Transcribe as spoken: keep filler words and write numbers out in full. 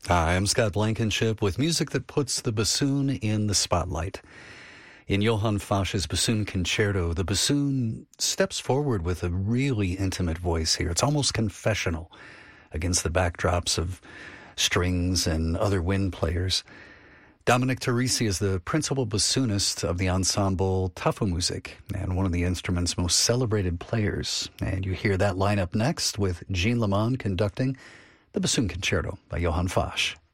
Hi, I'm Scott Blankenship with music that puts the bassoon in the spotlight. In Johann Fasch's Bassoon Concerto, the bassoon steps forward with a really intimate voice here. It's almost confessional against the backdrops of strings and other wind players. Dominic Teresi is the principal bassoonist of the ensemble Tafelmusik and one of the instrument's most celebrated players. And you hear that lineup next with Jean Lamond conducting the Bassoon Concerto by Johann Fasch.